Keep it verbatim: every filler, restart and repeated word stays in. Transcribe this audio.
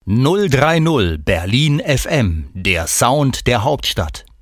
null drei null Berlin F M, der Sound der Hauptstadt.